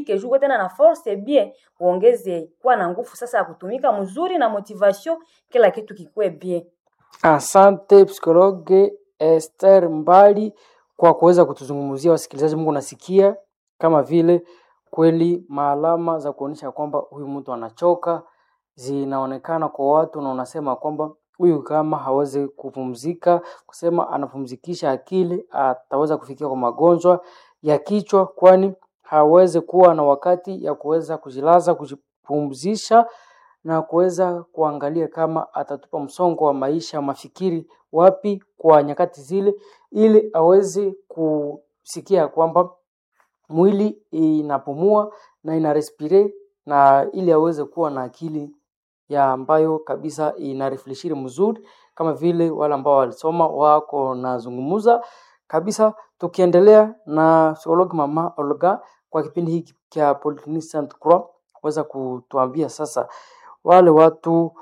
kesho tena na force bien, uongeze kuwa na nguvu sasa ya kutumika mzuri na motivation, kila kitu kikue bien. Asante psikologe Esther Mbali kwa kuweza kutuzungumzia wasikilizaji. Mungu nasikia kama vile kweli maalama za kuonyesha kwamba huyu mtu anachoka zinaonekana kwa watu, na unasema kwamba huyu kama hawezi kupumzika, kusema anapumzikisha akili, ataweza kufikia kwa magonjwa ya kichwa, kwani hawezi kuwa na wakati ya kuweza kujilaza, kujipumzisha na kuweza kuangalia kama atatupa msongo wa maisha mafikiri wapi kwa nyakati zile, ili aweze kusikia kwamba mwili inapumua na inarespire, na ili aweze kuwa na akili ya ambayo kabisa inarefleshiri mzuri, kama vile wale ambao walisoma wako nazungumuza kabisa. Tukiendelea na psikologi mama Olga kwa kipindi hiki cha Polyclinique Sainte Croix, waweza kutuambia sasa wale watu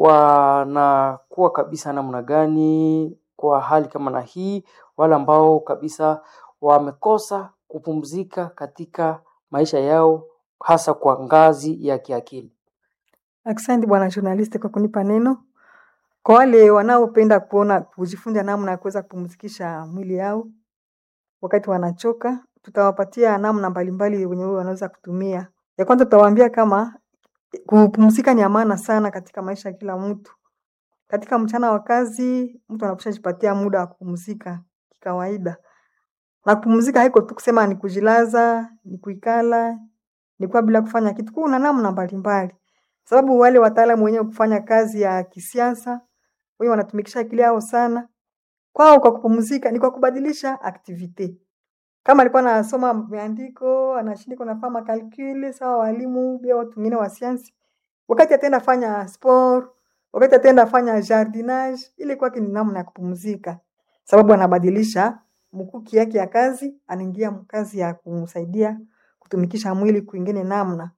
wanakuwa kabisa namna gani kwa hali kama na hii, wale ambao kabisa wamekosa kupumzika katika maisha yao, hasa kwa ngazi ya kiakili. Asante bwana journalist kwa kunipa neno. Kwa wale wanaopenda kujifunza namna ya kuweza kupumzikisha mwili yao wakati wanachoka, tutawapatia namna mbalimbali wenye wanaweza kutumia. Ya kwanza tutawaambia kama kupumzika ni maana sana katika maisha ya kila mtu. Katika mchana wa kazi, mtu anapaswa jipatia muda wa kupumzika kawaida. Na kupumzika haiko tu kusema ni kujilaza, ni kuikala, ni kwa bila kufanya kitu. Kuna namna mbalimbali. Sababu wale wataalamu wenyewe kufanya kazi ya kisiasa, wenyewe wanatumikisha akili yao sana. Kwao kwa kupumzika ni kwa kubadilisha activity. Kama alikuwa anasoma maandiko, anashindika nafanya calcul, sawa walimu, pia watu wengine wa science. Wakati atenda fanya sport, wakati atenda fanya jardinage, ile kwa ni namna ya kupumzika. Sababu anabadilisha mkuki yake ya kazi, anaingia mkazi ya kumsaidia kutumikisha mwili kwingine namna.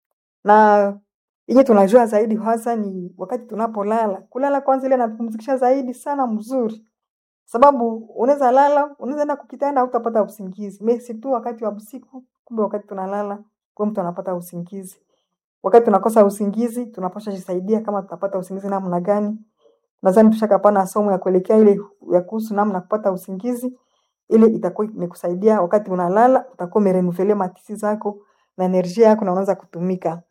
Na yenye tunajua zaidi hasa ni wakati tunapolala. Kulala kwanza ile inapumzikisha zaidi sana mzuri. Sababu unaweza lala, unaweza enda kukitanda hutapata usingizi. Mesi tu wakati wa usiku, kumbe wakati tunalala, kwa mtu anapata usingizi. Wakati tunakosa usingizi, tunapaswa jisaidia kama tutapata usingizi namna gani. Nadhani tushakapana somo ya kuelekea ile ya kuhusu namna kupata usingizi. Ile itakuwa imekusaidia wakati unalala, utakuwa umerenuvele matisi zako na energia yako na unaweza kutumika.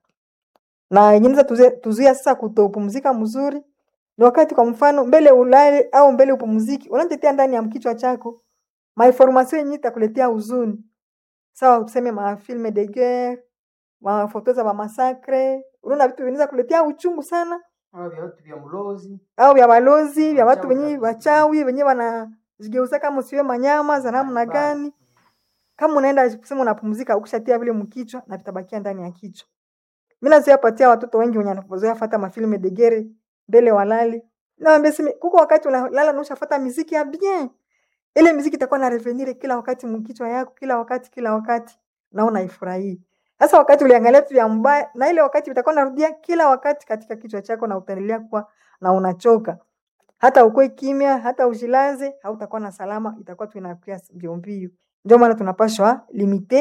Na yenyewe tuzuia sasa kutopumzika mzuri. Ni wakati kwa mfano mbele ulale au mbele upumziki, unatetea ndani ya kichwa chako information yenyewe itakuletea huzuni. Sawa tuseme film de guerre, foto za massacre, unaona vitu vinaweza kuletea uchungu sana. Au vya watu vya mlozi, au vya balozi, vya watu wenyewe wachawi, wenyewe wanajigeuza kama siwe manyama za namna gani. Kama unaenda kusema unapumzika ukishatia vile mkichwa na vitabakia ndani ya kichwa. Mimi naziapatia watoto wengi wenye wanapozoea fuata mafilme de guerre mbele walali. Naambia sema kuko wakati unalala na ushafuata muziki ya bien. Ile muziki itakuwa na revenir kila wakati mkichwa yako, kila wakati na unaifurahia. Sasa wakati uliangalia tu ya mbaya na ile wakati itakuwa narudia kila wakati katika kichwa chako na utaendelea kuwa na unachoka. Hata ukue kimya, hata ujilaze, hautakuwa na salama, itakuwa tu inakuwa mbio. Ndio maana tunapaswa limiter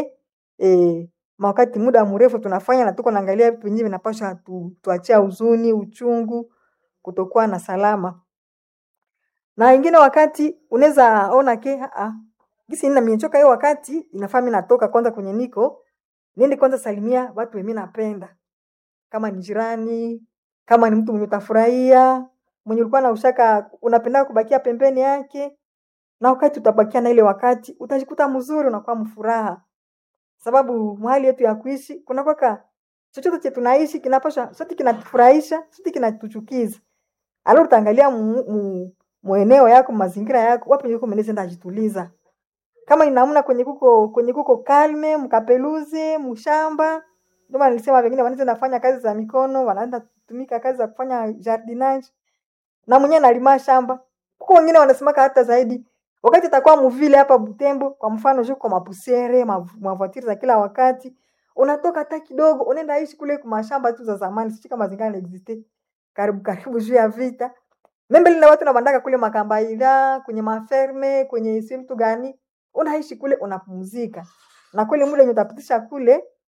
wakati muda mrefu tunafanya na tuko naangalia vitu vingine vinapaswa tuachia huzuni, uchungu, kutokuwa na salama. Na ingine wakati unaweza ona gisi nina nimechoka hiyo wakati inafaa mimi natoka kwanza kwenye niko niende kwanza salimia watu mimi napenda. Kama ni jirani, kama ni mtu mwenye utafurahia, mwenye ulikuwa na ushaka unapenda kubakia pembeni yake. Na wakati utabakia na ile wakati utajikuta mzuri unakuwa mfuraha. Sababu mahali yetu ya kuishi kuna kwaka chochote chetu tunaishi kinapaswa sote kinatufurahisha, sote kinatuchukiza. Aloro utaangalia mueneo yako, mazingira yako, wapi yuko mnaweza kujituliza. Kama ni namna kwenye kuko kalme, mkapeluze, mshamba. Ndio maana nilisema wengine wanaweza nafanya kazi za mikono, wanaanza kutumika kazi za kufanya jardinage. Na mwenyewe analima shamba. Kuko wengine wanasema hata zaidi. Wakati itakuwa mvile hapa Butembo, kwa mfano juko mapusiere, mavoitire za kila wakati, unatoka hata kidogo, unaenda ishi kule kwa mashamba tu za zamani, si kama zingine existe. Karibu juu ya vita. Mbele na watu na bandaka kule makambaila, kwenye maferme, kwenye simtu gani, unaishi kule unapumzika. Na kule muda utapitisha kule,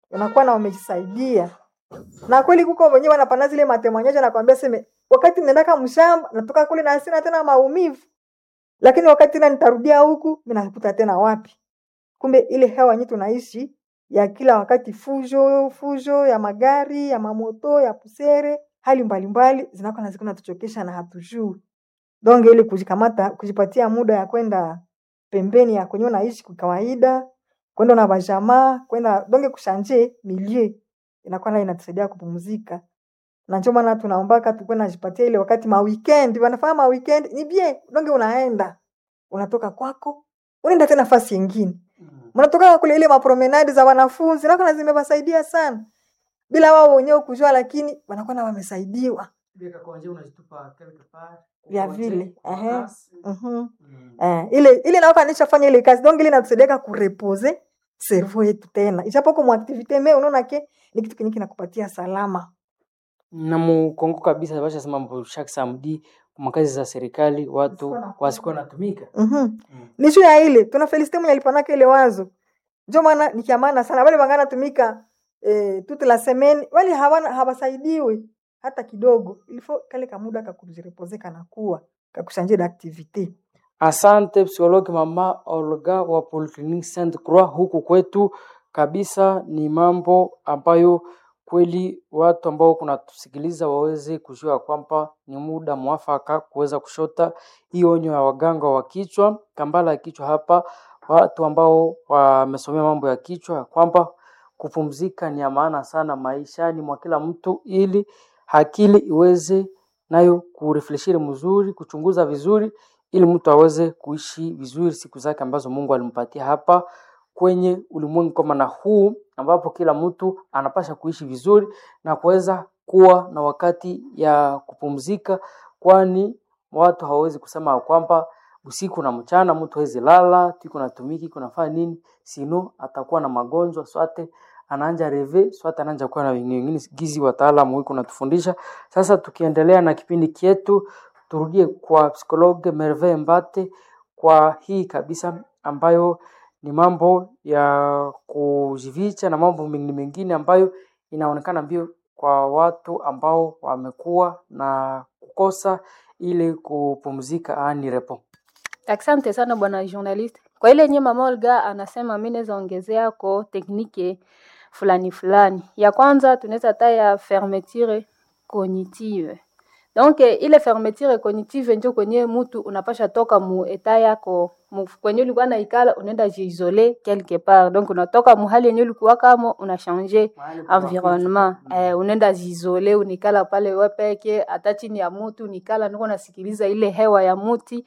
unakuwa na umejisaidia. Na kweli kuko wenyewe wanapana zile matemanyaje na kwambia sema wakati nendaka mshamba natoka kule na sina tena maumivu. Lakini wakati tena nitarudia huku mimi nakuta tena wapi? Kumbe ile hewa yenyewe tunaishi ya kila wakati fujo ya magari, ya mamoto, ya pusere, hali mbalimbali zinakuwa na zikuna tuchokesha na hatujui. Donge ile kujikamata, kujipatia muda ya kwenda pembeni ya kwenye unaishi kwa kawaida, kwenda na bajamaa, kwenda donge kushanje milie. Inakuwa na inatusaidia kupumzika. Na ndio maana tunaombaka tukue najipatia ile wakati ma weekend, wanafanya ma weekend ni bien, donge unaenda. Unatoka kwako, unaenda tena nafasi nyingine. Mnatoka kule ile mapromenade za wanafunzi, na zimewasaidia sana. Bila wao wenyewe kujua lakini wanakuwa na wamesaidiwa. Bila kwa nje unajitupa quelque part. Vya vile. Ile naoka nishafanya ile kazi. Donc ile inatusaidia kureposer cerveau yetu tena. Ijapokuwa mu activité mais unaona ke ni kitu kiniki kinakupatia salama. Na Kongo kabisa basha sema mbo chaque samedi kwa kazi za serikali watu wasikuwa natumika. Ni juu ya ile tuna felicite mwenye alipanaka ile wazo. Ndio maana ni kiamana sana wale wangana tumika toute la semaine wale hawasaidiwi hata kidogo. Ilifo kale kamuda kakujireposer kana kuwa kakushanje d'activité. Asante psikologi mama Olga wa Polyclinique Sainte Croix huku kwetu kabisa. Ni mambo ambayo kweli watu ambao kunatusikiliza waweze kujua kwamba ni muda mwafaka kuweza kushota hiyo onyo ya waganga wa kichwa, kambala ya kichwa hapa, watu ambao wamesomea mambo ya kichwa, kwamba kupumzika ni ya maana sana maishani mwa kila mtu, ili akili iweze nayo kurefleshiri mzuri, kuchunguza vizuri, ili mtu aweze kuishi vizuri siku zake ambazo Mungu alimpatia hapa kwenye ulimwengu kama na huu, ambapo kila mtu anapasha kuishi vizuri na kuweza kuwa na wakati ya kupumzika, kwani watu hawawezi kusema kwamba usiku na mchana mtu hawezi lala, tuko natumiki kunafanya nini, sino atakuwa na magonjwa, swate anaanja reve, swate anaanja kuwa na wengine gizi wataalamu wiko natufundisha. Sasa tukiendelea na kipindi kietu, turudie kwa psikologe Merveille Mbate kwa hii kabisa ambayo ni mambo ya kujivicha na mambo mengine ambayo inaonekana mbio kwa watu ambao wamekuwa na kukosa ile kupumzika ni repo. Asante sana bwana journalist. Kwa ile nye mama Olga anasema mimi naweza ongezea kwa tekniki fulani. Ya kwanza tunaweza taya fermeture cognitive. Donc ile fermeture cognitive ndio kwenye mtu unapasha toka mu eta yako kwenye ulikuwa na ikala unaenda jiisoler quelque part. Donc unatoka mu hali yenye ulikuwa kama una changer environnement. Unaenda jiisoler unikala pale wewe peke hata chini ya mtu unikala niko nasikiliza ile hewa ya muti.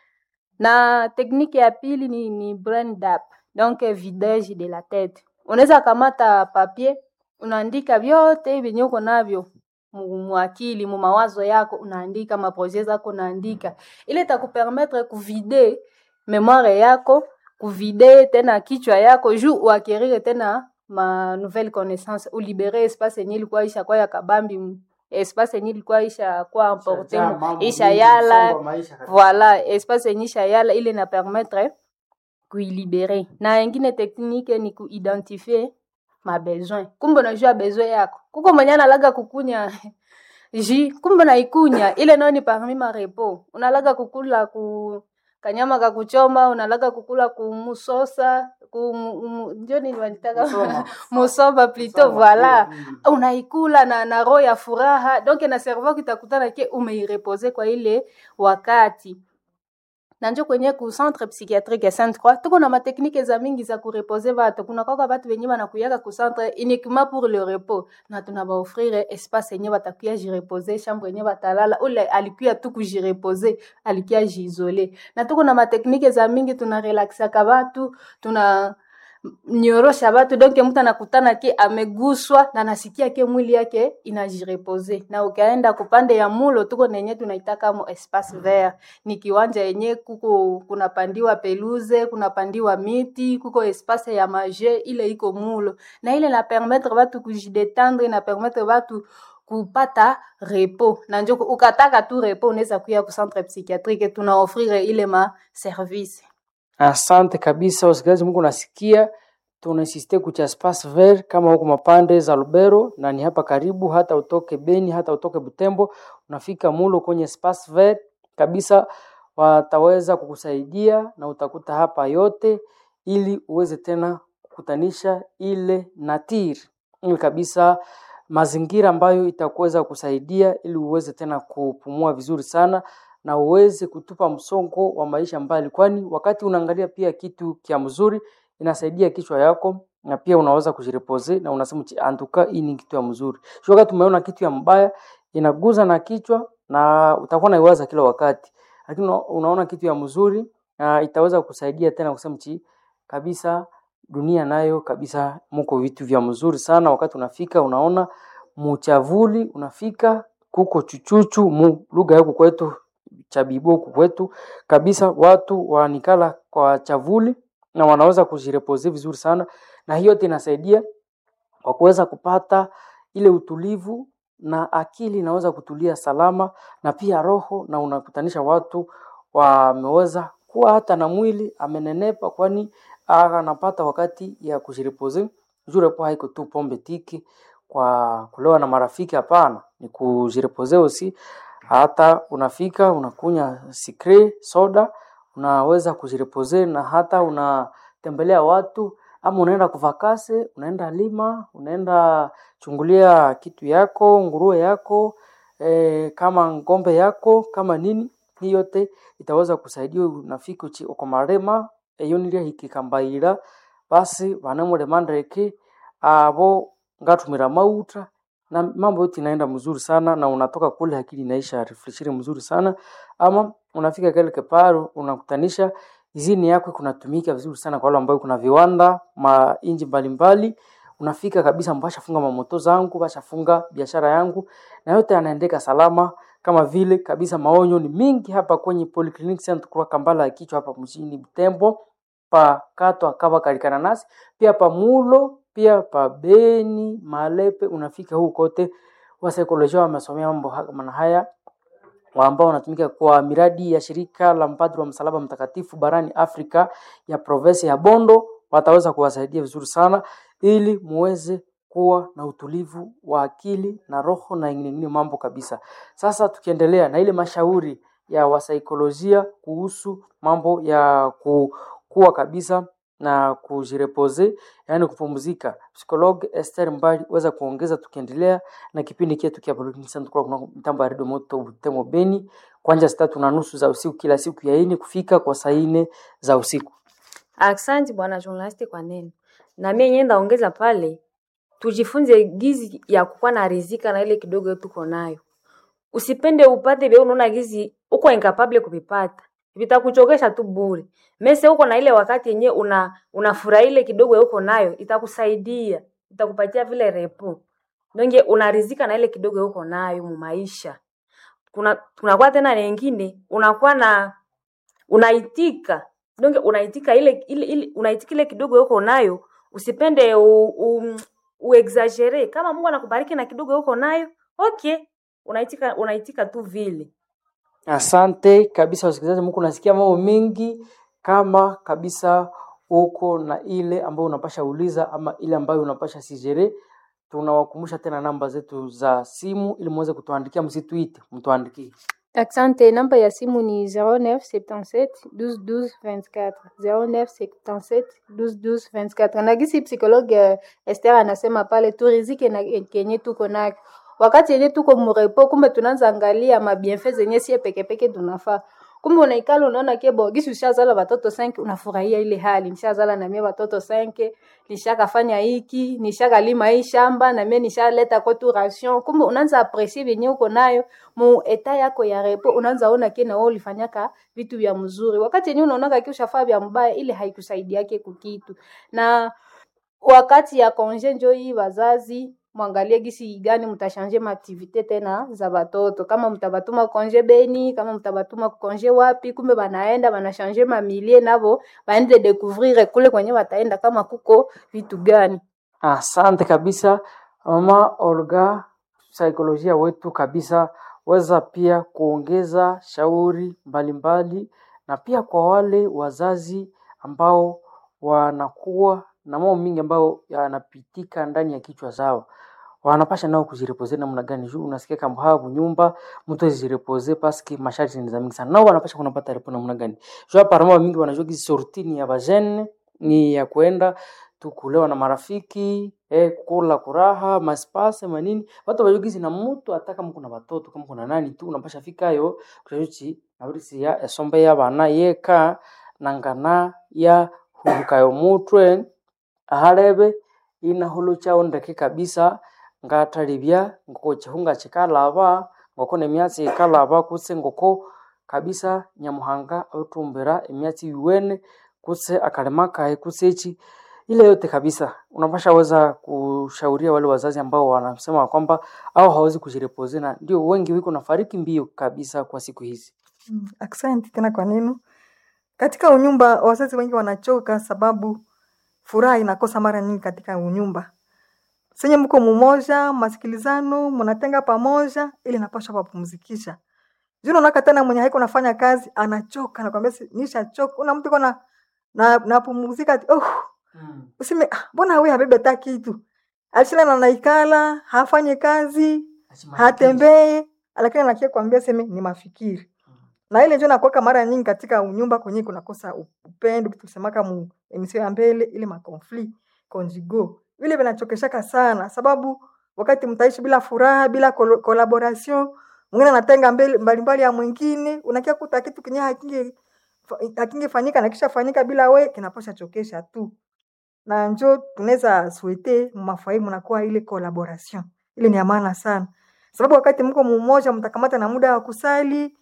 Na tekniki ya pili ni brain dump. Donc vidage de la tête. Unaweza kamata papier unaandika vyote venye uko navyo muakili mu mawazo yako, unaandika maprojet zako unaandika. Ile itakupermettre kuvide memoire yako, kuvide tena kichwa yako juu uakirire tena ma nouvelle connaissance, ou libérer espace yenye ilikuwa isha kwa ya kabambi, espace yenye ilikuwa isha kwa importer isha yala. Voilà, espace yenye isha yala ile na permettre kuilibérer. Na ingine technique ni kuidentifier ma besoin. Kumbe unajua besoin yako. Kuko mwenye analaga kukunya kumbe na ikunya ile nao ni parmi ma repos. Unalaga kukula kanyama kakuchoma, unalaga kukula kumusosa, ndio nini wanitaka musoba plutôt, voilà. Unaikula na roho ya furaha. Donc na cerveau kitakutana ke umeireposer kwa ile wakati. Na njo kwenye ku centre psychiatrique Sainte Croix tuko na mateknike za mingi za kureposer watu. Kuna kwa watu wenye wanakuyaka ku centre uniquement pour le repos, na tunaba offrir espace yenye watakuya jireposer, chambre yenye watalala, ule alikuya tu kujireposer, alikuya jiisoler. Na tuko na mateknike za mingi, tuna relaxaka watu, tuna nyorosha watu, donc mtu anakutana ke ameguswa na nasikia ke mwili yake inajireposer. Na ukaenda kupande ya mulo tuko nenye tunaitaka mo espace vert, ni kiwanja yenye kuko kunapandiwa peluze, kunapandiwa miti, kuko espace ya manger, ile iko mulo. Na ile na permettre watu kujidetendre, na permettre watu kupata repos. Na njoko ukataka tu repos unaweza kuya ku centre psychiatrique, tuna offrir ile ma service. Asante kabisa wasikilizaji, Mungu nasikia tunasiste kucha espace vert kama huko mapande za Lubero na ni hapa karibu, hata utoke Beni, hata utoke Butembo, unafika mulo kwenye espace vert kabisa, wataweza kukusaidia na utakuta hapa yote, ili uweze tena kukutanisha ile nature ili kabisa mazingira ambayo itakuweza kusaidia ili uweze tena kupumua vizuri sana na uweze kutupa msongo wa maisha mbali, kwani wakati unaangalia pia kitu kia mzuri inasaidia kichwa yako na pia unaweza kujirepose na unasema antuka hii ni kitu ya mzuri. Sio wakati umeona kitu ya mbaya inaguza na kichwa na utakuwa naiwaza kila wakati, lakini unaona kitu ya mzuri na itaweza kusaidia tena kusema kabisa dunia nayo kabisa mko vitu vya mzuri sana. Wakati unafika unaona mchavuli, unafika kuko chuchuchu mu lugha yako kwetu chabibo kwetu kabisa, watu wanikala kwa chavuli na wanaweza kujirepose vizuri sana, na hiyo inasaidia kwa kuweza kupata ile utulivu na akili inaweza kutulia salama na pia roho, na unakutanisha watu wameweza kuwa hata na mwili amenenepa, kwani anapata wakati ya kujirepose. Jure po haiko tu pombe tiki kwa kulewa na marafiki, hapana, ni kujirepose usi. Hata unafika unakunya sikre soda, unaweza kujirepose, na hata unatembelea watu ama unaenda kuvakase, unaenda lima, unaenda chungulia kitu yako, nguruwe yako, kama ngombe yako, kama nini, hii yote itaweza kusaidia. Unafika uko marema eyoniria hikikambaira basi banemure mandreke abo ngatumira mauta na mambo yote inaenda mzuri sana, na unatoka kule akili inaisha refreshire mzuri sana. Ama unafika kile keparo unakutanisha izini yako kunatumika vizuri sana kwa wale ambao kuna viwanda mainji mbalimbali. Unafika kabisa mbasha funga mamoto zangu, basha funga biashara yangu, na yote yanaendeka salama kama vile kabisa. Maonyo ni mingi hapa kwenye Polyclinic Center kwa Kambala kichwa hapa mjini Butembo, pa Kato akaba kalikana nasi, pia pa Mulo, pia pa Beni, Malepe. Unafika huko kote wa saikolojia wamesomea mambo haya, ambao wanatumika kwa miradi ya shirika la Mpadri wa Msalaba Mtakatifu barani Afrika ya province ya Bondo. Wataweza kuwasaidia vizuri sana ili muweze kuwa na utulivu wa akili na roho na ingine mambo kabisa. Sasa tukiendelea na ile mashauri ya wasaikolojia kuhusu mambo ya kuwa kabisa na kujirepose, yani kupumzika, psikologi Esther Mbali weza kuongeza. Tukiendelea na kipindi chetu kia Polyclinic Center kwa mtambo ya Radio Moto Butembo Beni, kuanzia 3:30 za usiku kila siku ya ine kufika kwa saa 4 za usiku. Asante bwana journalist kwa neno. Na mimi nyenda ongeza pale, tujifunze gizi ya kuwa na rizika na ile kidogo tuko nayo. Usipende upate vile unaona gizi uko incapable kupipata, vitakuchokesha tu bure. Mese uko na ile wakati yenye unafurahi ile kidogo uko nayo, itakusaidia, itakupatia vile repo. Ndio unarizika na ile kidogo uko nayo mu maisha. Kuna tena nyingine unakuwa na unaitika. Ndio unaitika ile unaitika ile kidogo uko nayo, usipende uexaggerate. Kama Mungu anakubariki na kidogo uko nayo, okay, unaitika tu vile. Asante kabisa wasikilizaji, mko nasikia mambo mengi kama kabisa uko na ile ambayo unapasha uliza ama ile ambayo unapasha sijere. Tunawakumbusha tena namba zetu za simu ili muweze kutuandikia, msituite, mtuandikie. Asante, namba ya simu ni 0977 12 12 24 0977 12 12 24. Na gisi psikologe Esther anasema pale turizike na kenye tuko na wakati yenye tuko mrepo, kumbe tunaanza angalia mabienfait zenye sie peke tunafaa. Kumbe unaikala unaona kebo gisi ushazala watoto 5 unafurahia ile hali, nishazala na mimi watoto 5, nishakafanya hiki, nishakalima hii shamba na mimi nishaleta kwa tu ration. Kumbe unaanza apprecier venye uko nayo mu eta yako ya repo, unaanza ona kena wewe ulifanyaka vitu vya mzuri. Wakati yenyewe unaona kiushafaa vya mbaya, ile haikusaidia yake kukitu. Na wakati ya congé njo hii wazazi mwangalie gisi gani mtashanje maaktivite tena za watoto, kama mtabatuma congé Beni, kama mtabatuma congé wapi, kumbe banaenda banashanje mamilie nabo baende découvrir kule kwenye wataenda kama kuko vitu gani. Asante kabisa Mama Olga, saikolojia wetu kabisa. Weza pia kuongeza shauri mbalimbali na pia kwa wale wazazi ambao wanakuwa na mambo mingi ambayo yanapitika ndani ya kichwa zao. Wanapasha nao kujirepoze namna gani? Juu unasikia kama hapo nyumba mtu ajirepoze paski masharti ni za mingi sana. Nao wanapasha kunapata repo namna gani? Juu hapa mara mingi wanajua hizi sortini ya bajene ni ya kwenda tu kulewa na marafiki, kula kuraha, maspase manini. Watu wajugizi na mtu ataka mko na watoto kama kuna nani tu unapasha fika yo kujuchi na urisi ya esombe ya bana yeka nangana ya hukayo mutwe aharebe ina hulu chao ndeke kabisa ngataribya ngoko chihunga chikalaba ngoko nemyatsi ikalaba kutse ngoko kabisa nyamuhanga otumbera emyatsi yuwene kutse akalema kae kutsechi ile yote kabisa. Unapasha weza kushauria wale wazazi ambao wanasema kwamba au hawezi kujirepoze, na ndio wengi wiko nafariki mbio kabisa kwa siku hizi. Asante tena kwa neno. Katika unyumba wazazi wengi wanachoka sababu furaha inakosa mara nyingi katika unyumba. Senye mko mmoja, masikilizano, mnatenga pamoja ili napasha kupumzikisha. Jino unaka tena mwenye haiko nafanya kazi anachoka na kwambia nishachoka. Una mtu kona na pumzika usime mbona wewe habebe hata kitu. Alishana na naikala, hafanye kazi, hatembee, lakini anakia kwambia sema ni mafikiri. Na ile ndio nakuwa mara nyingi katika unyumba kwenye kunakosa upendo, tusemaka emission ya mbele ile makonflikt conjugal. Vile vinachokeshaka sana sababu wakati mtaishi bila furaha, bila collaboration, mwingine anatenga mbali ya mwingine, unakia kuta kitu kinye hakingefanyika na kisha fanyika bila wewe kinapasha chokesha tu. Na njoo tunaweza souhaiter mafaimu na kuwa ile collaboration. Ile ni maana sana. Sababu wakati mko mmoja mtakamata na muda wa kusali,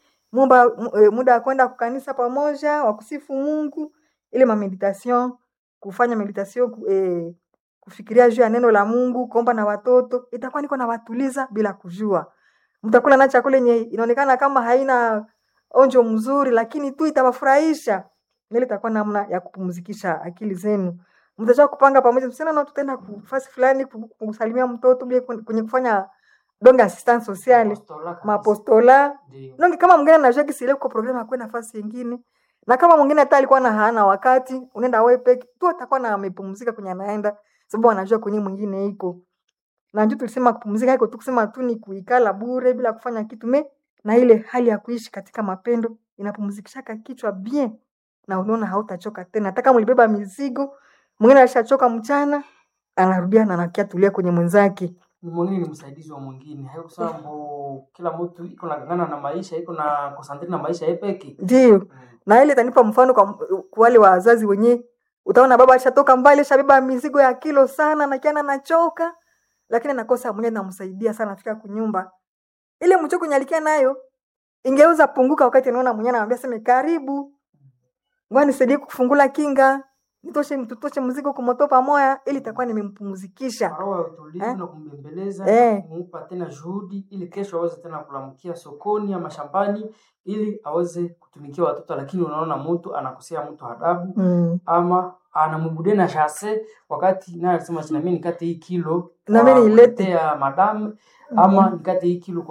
muda wa kwenda kukanisa pamoja, wa kusifu Mungu, ile meditation, kufanya meditation, kufikiria juu ya neno la Mungu, kuomba na watoto, itakuwa niko na watuliza bila kujua. Mtakula na chakula yenye inaonekana kama haina onjo mzuri lakini tu itawafurahisha. Ile itakuwa namna ya kupumzikisha akili zenu. Mtajua kupanga pamoja msana na tutaenda kufasi fulani kusalimia mtoto bila kwenye kufanya donga assistance sociale mapostola. Ndio kama mwingine anajua kisile kwa programu kwa nafasi nyingine. Na kama mwingine hata alikuwa na hana wakati unaenda wewe peke tu atakuwa na amepumzika kwenye anaenda sababu anajua kwenye mwingine iko. Na ndio tulisema kupumzika iko tu kusema tu ni kuikala bure bila kufanya kitu na ile hali ya kuishi katika mapendo inapumzikishaka kichwa bien na unaona hautachoka tena. Hata kama ulibeba mizigo, mwingine alishachoka mchana, anarudia na anakia tulia kwenye mwenzake. Mwingine ni msaidizi wa mwingine. Hayo sababu kila mtu iko na ngana na maisha, iko na concentrate na maisha yake peke. Ndio. Na ile itanipa mfano kwa wale wazazi wenyewe. Utaona baba alishatoka mbali, shabeba mizigo ya kilo sana na kiana anachoka, lakini anakosa mwenye anamsaidia sana afika kunyumba. Ile mchoko nyalikia nayo ingeuza punguka wakati anaona mwenye anamwambia sema karibu. Ngoja nisaidie kufungula kinga. Nitoshe mzigo kumotopa moya ili itakuwa nimempumzikisha. Roho utulivu na kumbembeleza, kumpa tena juhudi ili kesho aweze tena kulamkia sokoni ama shambani ili aweze kutumikia watoto, lakini unaona mtu anakosea mtu adabu ama anamubudena shase wakati naye anasema sina mimi nikate hii kilo na mimi nilete ya madam ama nikate hii kilo